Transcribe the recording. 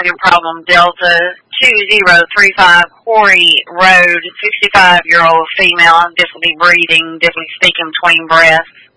problem Delta 2035 Quarry Road, 65-year-old female, definitely breathing, definitely speaking between breaths.